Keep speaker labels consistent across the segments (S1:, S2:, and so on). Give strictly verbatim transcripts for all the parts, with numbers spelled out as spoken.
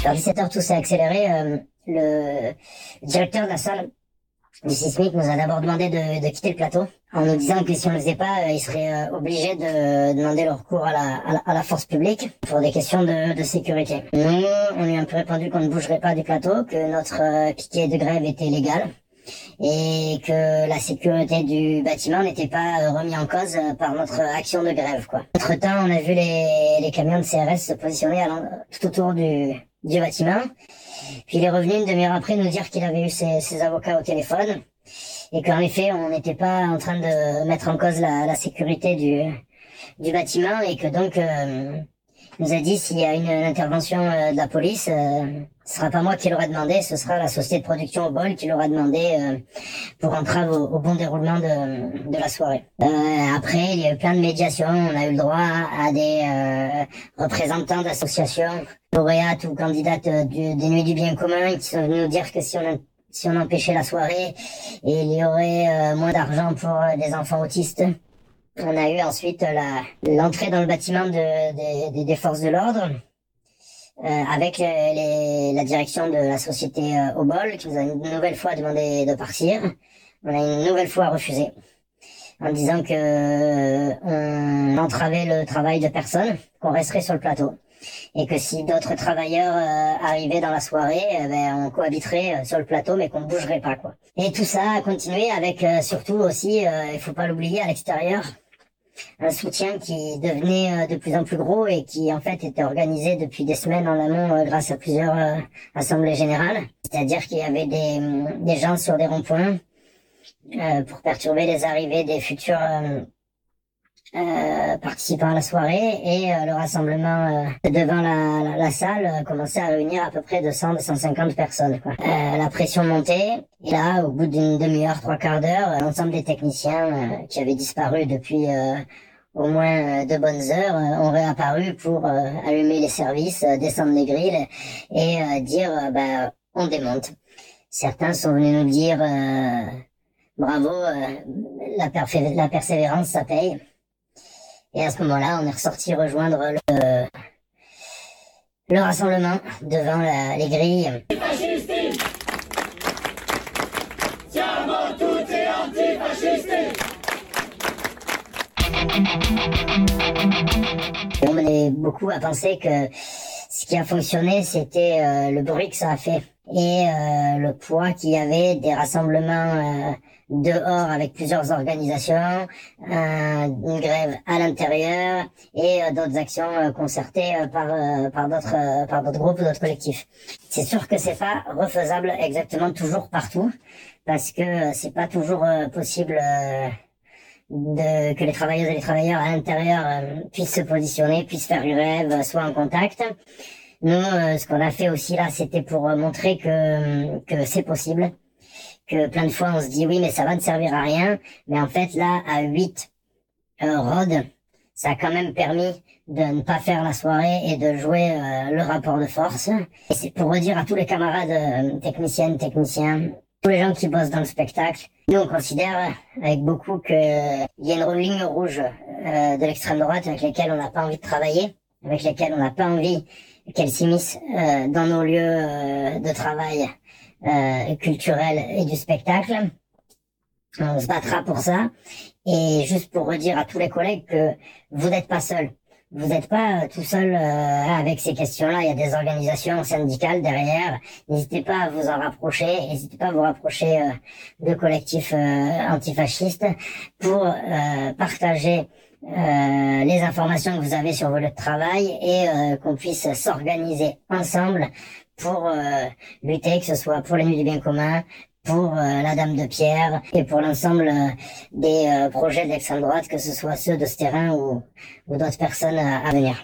S1: Vers dix-sept heures, tout s'est accéléré. Euh, le directeur de la salle du sismique nous a d'abord demandé de, de quitter le plateau en nous disant que si on ne le faisait pas, euh, il serait euh, obligé de demander le recours à la, à la, à la force publique pour des questions de, de sécurité. Nous, on lui a un peu répondu qu'on ne bougerait pas du plateau, que notre euh, piquet de grève était légal et que la sécurité du bâtiment n'était pas euh, remis en cause euh, par notre action de grève, quoi. Entre-temps, on a vu les, les camions de C R S se positionner à tout autour du, du bâtiment. Puis il est revenu une demi-heure après nous dire qu'il avait eu ses, ses avocats au téléphone et qu'en effet, on n'était pas en train de mettre en cause la, la sécurité du, du bâtiment et que donc, euh, il nous a dit s'il y a une, une intervention euh, de la police, euh, ce sera pas moi qui l'aurai demandé, ce sera la société de production au bol qui l'aura demandé euh, pour entrave au, au bon déroulement de, de la soirée. Euh, après, il y a eu plein de médiations, on a eu le droit à des euh, représentants d'associations, lauréates ou candidates du, des Nuits du Bien Commun qui sont venus nous dire que si on, si on empêchait la soirée, il y aurait euh, moins d'argent pour euh, des enfants autistes. On a eu ensuite la l'entrée dans le bâtiment de, de, de, des forces de l'ordre, euh, avec les, les, la direction de la société euh, Obol, qui nous a une nouvelle fois demandé de partir. On a une nouvelle fois refusé, en disant que euh, on entravait le travail de personne, qu'on resterait sur le plateau. Et que si d'autres travailleurs euh, arrivaient dans la soirée, eh ben, on cohabiterait euh, sur le plateau, mais qu'on ne bougerait pas, quoi. Et tout ça a continué avec euh, surtout aussi, euh, il faut pas l'oublier, à l'extérieur, un soutien qui devenait euh, de plus en plus gros et qui en fait était organisé depuis des semaines en amont euh, grâce à plusieurs euh, assemblées générales. C'est-à-dire qu'il y avait des, des gens sur des ronds-points euh, pour perturber les arrivées des futurs euh, Euh, participant à la soirée et euh, le rassemblement euh, devant la, la, la salle euh, commençait à réunir à peu près deux cents à deux cent cinquante personnes, quoi. Euh, la pression montait et là, au bout d'une demi-heure, trois quarts d'heure, euh, l'ensemble des techniciens euh, qui avaient disparu depuis euh, au moins euh, de bonnes heures euh, ont réapparu pour euh, allumer les services, euh, descendre les grilles et euh, dire euh, bah, on démonte. Certains sont venus nous dire euh, bravo, euh, la, perfé- la persévérance ça paye. Et à ce moment-là, on est ressorti rejoindre le, le rassemblement devant la, les grilles. On est beaucoup à penser que ce qui a fonctionné, c'était euh, le bruit que ça a fait et euh, le poids qu'il y avait des rassemblements euh, dehors avec plusieurs organisations, euh, une grève à l'intérieur et euh, d'autres actions euh, concertées euh, par euh, par d'autres euh, par d'autres groupes ou d'autres collectifs. C'est sûr que c'est pas refaisable exactement toujours partout parce que euh, c'est pas toujours euh, possible euh, de que les travailleuses et les travailleurs à l'intérieur euh, puissent se positionner, puissent faire grève, euh, soient en contact. Nous, euh, ce qu'on a fait aussi là, c'était pour euh, montrer que que c'est possible. Que plein de fois on se dit oui mais ça va ne servir à rien, mais en fait là à huit euh, rods, ça a quand même permis de ne pas faire la soirée et de jouer euh, le rapport de force. Et c'est pour redire à tous les camarades euh, techniciennes, techniciens, tous les gens qui bossent dans le spectacle, nous on considère avec beaucoup que il y a une ligne rouge euh, de l'extrême droite avec lesquelles on n'a pas envie de travailler, avec lesquelles on n'a pas envie qu'elles s'immiscent euh, dans nos lieux euh, de travail Euh, culturel et du spectacle. On se battra pour ça. Et juste pour redire à tous les collègues que vous n'êtes pas seuls. Vous n'êtes pas euh, tout seul euh, avec ces questions-là. Il y a des organisations syndicales derrière. N'hésitez pas à vous en rapprocher. N'hésitez pas à vous rapprocher euh, de collectifs euh, antifascistes pour euh, partager euh, les informations que vous avez sur vos lieux de travail et euh, qu'on puisse s'organiser ensemble pour euh, lutter, que ce soit pour les Nuits du Bien Commun, pour euh, la Dame de Pierre et pour l'ensemble euh, des euh, projets de l'extrême droite, que ce soit ceux de ce terrain ou, ou d'autres personnes à, à venir.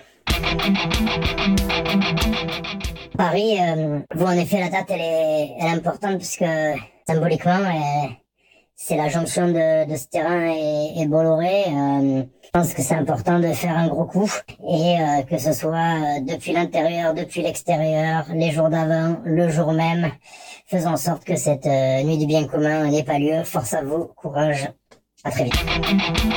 S1: Paris, euh, vous en effet la date elle est, elle est importante puisque symboliquement elle, c'est la jonction de, de ce terrain et, et Bolloré. Euh, je pense que c'est important de faire un gros coup et euh, que ce soit euh, depuis l'intérieur, depuis l'extérieur, les jours d'avant, le jour même, faisons en sorte que cette euh, nuit du bien commun n'ait pas lieu. Force à vous, courage, à très vite.